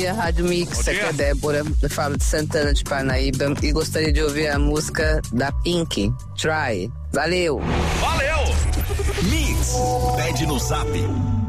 A Rádio Mix, aqui é a Débora, eu falo de Santana de Parnaíba e gostaria de ouvir a música da Pink, Try. Valeu! Valeu! Mix, pede no Zap